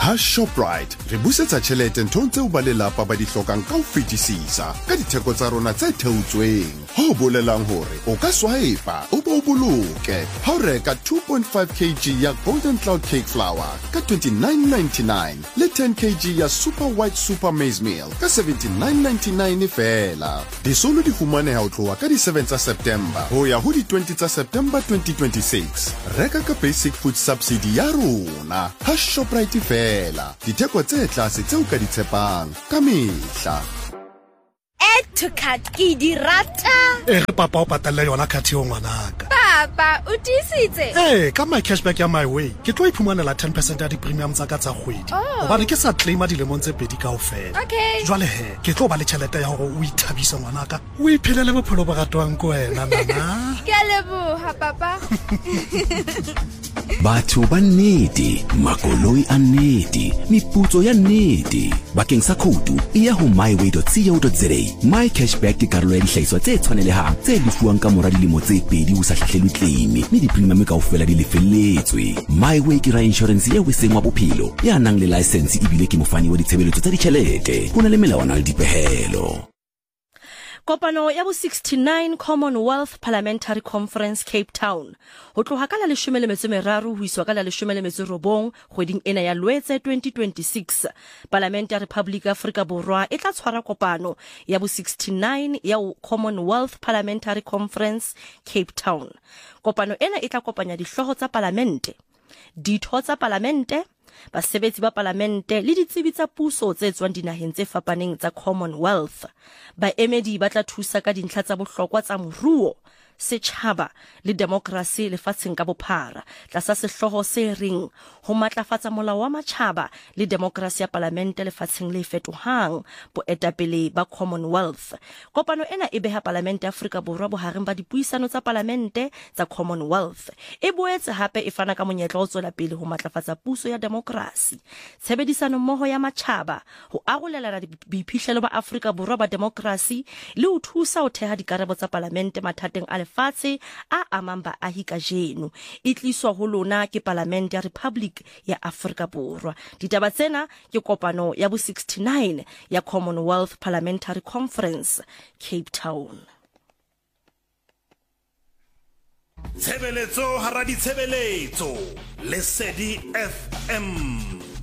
ha Shoprite re busetsa tšhelete nthong tseo ba lelapa ba di hlokang ka ho fetisisa ka ditheko tsa rona tse theotsweng, ho bolelang hore o ka swipe o bo boloke ha o reka 2.5 kg ya Golden Cloud Cake Flour ka 29.99 le 10 kg ya Super White Super Maize Meal ka 79.99 fela. Disolo di fumaneha ho tloha ka di 7 tsa September ho ya ho di 20 tsa September 2026. Reka ka basic food subsidy ya rona ha Shoprite fela, ditheko tse tlase tseo ka di tshepang ka mehla. Add to cart ke di rata. Papa o patalla yona khathi yo ngwanaka. Papa o tisitse. Ka my cashback ya my way ke tlo iphumanela 10% ya di premium tsa ka tsa kgwedi. Hobane ke sa claima dilemong tse pedi kaofela. Okay. Jwale ke tlo ba le tšhelete ya hore o ithabisa ngwanaka, o iphelele bophelo bo ratwang ko wena nana. Ke a leboha papa. Batho ba nnete, makoloi a nnete, meputso ya nnete. Bakeng sa khoutu e ya ho myway.co.za. My cashback ke karolo ya dihlahiswa tse tshwanelehang tse lefuwang ka mora dilemo tse pedi ho sa hlahlelwe claim, mme di-premium kaofela di lefelletswe. Myway ke ra insurance ya weseng wa bophelo ya nang le license ebile ke mofani wa ditshebeletso tsa ditjhelete. Ho na le melawana le dipehelo. Kopano ya bo 69 Commonwealth Parliamentary Conference Cape Town ho tloha ka la 13 ho iswa ka la 19 kgweding ena ya Lwetse 2026. Parliament ya Republic Africa Borwa e tla tshwara kopano ya bo 69 ya Commonwealth Parliamentary Conference Cape Town. Kopano ena e tla kopanya dihloho tsa parlamente, ditho tsa parlamente, basebetsi ba parlamente le ditsebi tsa puso tse tswang dinaheng tse fapaneng tsa Commonwealth. Baemedi ba tla thusa ka dintlha tsa bohlokwa tsa moruo, setjhaba le demokrasi lefatsheng ka bophara tlasa sehloho se reng ho matlafatsa molao wa matjhaba le demokrasi ya parlamente lefatsheng le fetohang, boetapele ba Commonwealth. Kopano ena e beha parlamente ya Afrika Borwa bohareng ba dipuisano tsa parlamente tsa Commonwealth. E boetse hape e fana ka monyetla o tswela pele ho matlafatsa puso ya demokrasi, tshebedisano mmoho ya matjhaba, ho arolelana boiphihlelo ba Afrika Borwa ba demokrasi le ho thusa ho theha dikarabo tsa parlamente mathateng a lefatshe a amang baahi kajeno. E tliswa ho lona ke Parlamente ya Republic ya Afrika Borwa. Ditaba tsena ke kopano ya bo 69 ya Commonwealth Parliamentary Conference Cape Town. Tshebeletso hara ditshebeletso Lesedi FM.